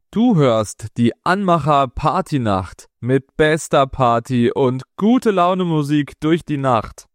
Du hörst die Anmacher Partynacht mit bester Party und gute Laune Musik durch die Nacht.